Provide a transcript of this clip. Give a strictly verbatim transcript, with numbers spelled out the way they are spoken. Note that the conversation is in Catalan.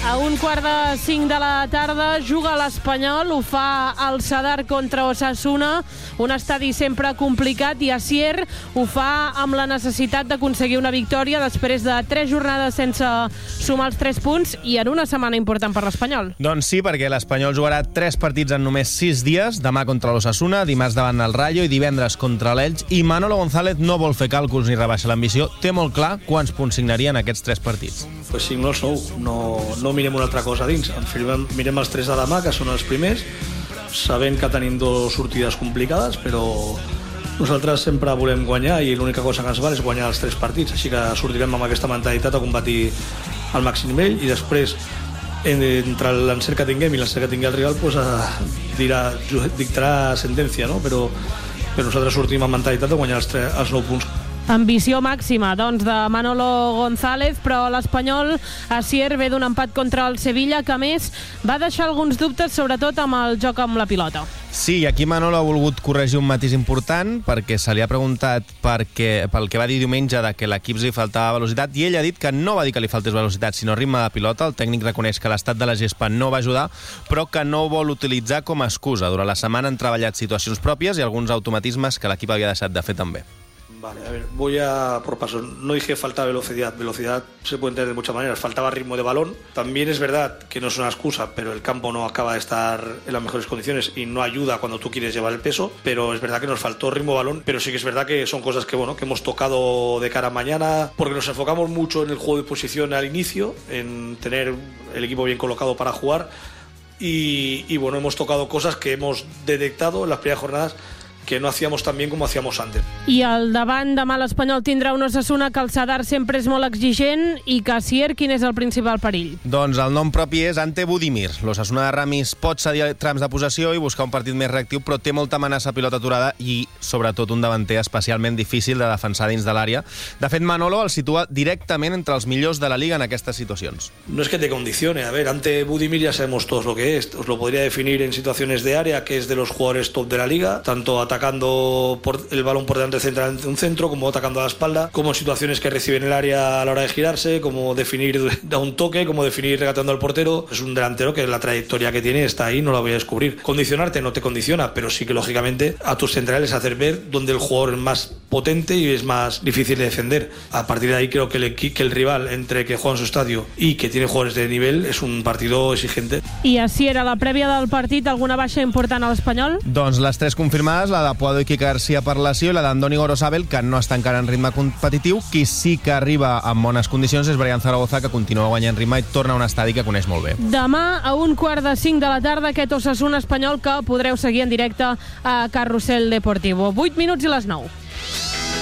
A un quart de cinc de la tarda juga l'Espanyol, ho fa el Sadar contra Osasuna, un estadi sempre complicat, i Asier ho fa amb la necessitat d'aconseguir una victòria després de tres jornades sense sumar els tres punts i en una setmana important per l'Espanyol. Doncs sí, perquè l'Espanyol jugarà tres partits en només sis dies, demà contra l'Osasuna, dimarts davant el Rayo i divendres contra l'Elx, i Manolo González no vol fer càlculs ni rebaixa l'ambició, té molt clar quants punts signarien aquests tres partits. Pues cinc no els nou, no, no mirem una altra cosa dins, mirem, mirem els tres de demà, que són els primers, sabent que tenim dues sortides complicades, però nosaltres sempre volem guanyar i l'única cosa que ens val és guanyar els tres partits, així que sortirem amb aquesta mentalitat a competir al màxim nivell i després entre l'encert que tinguem i l'encert que tingui el rival pues, dirà, dictarà sentència, no? però, però nosaltres sortim amb mentalitat de guanyar els, tres, els nou punts. Ambició màxima, doncs, de Manolo González, però l'Espanyol, Asier, ve d'un empat contra el Sevilla, que a més va deixar alguns dubtes, sobretot amb el joc amb la pilota. Sí, aquí Manolo ha volgut corregir un matís important, perquè se li ha preguntat per què, pel que va dir diumenge de que l'equip li faltava velocitat, i ell ha dit que no va dir que li faltés velocitat, sinó ritme de pilota. El tècnic reconeix que l'estat de la gespa no va ajudar, però que no ho vol utilitzar com a excusa. Durant la setmana han treballat situacions pròpies i alguns automatismes que l'equip havia deixat de fer també. Vale, a ver, voy a por pasos. No dije falta velocidad. Velocidad se puede entender de muchas maneras. Faltaba ritmo de balón. También es verdad que no es una excusa, pero el campo no acaba de estar en las mejores condiciones y no ayuda cuando tú quieres llevar el peso. Pero es verdad que nos faltó ritmo de balón. Pero sí que es verdad que son cosas que, bueno, que hemos tocado de cara a mañana, porque nos enfocamos mucho en el juego de posición al inicio, en tener el equipo bien colocado para jugar. Y, y bueno, hemos tocado cosas que hemos detectado en las primeras jornadas que no hacíamos tan bien como hacíamos antes. I al davant demà l'Espanyol tindrà un Osasuna que el Sadar sempre és molt exigent i que Asier, quin és el principal perill? Doncs el nom propi és Ante Budimir. L'Osasuna de Ramis pot cedir trams de possessió i buscar un partit més reactiu, però té molta amenaça a pilota aturada i, sobretot, un davanter especialment difícil de defensar dins de l'àrea. De fet, Manolo el situa directament entre els millors de la Liga en aquestes situacions. No es que te condicione. A ver, Ante Budimir ya sabemos todos lo que es. Os lo podría definir en situaciones de área, que es de los jugadores top de la Liga, tanto atacando por el balón por delante central de un centro, como atacando a la espalda, como situaciones que reciben el área a la hora de girarse, como definir da un toque, como definir regatando al portero. Es un delantero que la trayectoria que tiene está ahí, no la voy a descubrir. Condicionarte no te condiciona, pero sí que lógicamente a tus centrales hacer ver dónde el jugador es más potente y es más difícil de defender. A partir de ahí creo que el, que el rival, entre que juega en su estadio y que tiene jugadores de nivel, es un partido exigente. I Asier, a la prèvia del partit, alguna baixa important a l'Espanyol? Doncs les tres confirmades, la de Puado i Quique García per lesió i la d'Andoni Gorosabel, que no està encara en ritme competitiu. Qui sí que arriba en bones condicions és Brian Zaragoza, que continua guanyant ritme i torna a un estadi que coneix molt bé. Demà, a un quart de cinc de la tarda, aquest Osasuna Espanyol que podreu seguir en directe a Carrusel Deportivo. vuit minuts i les nou.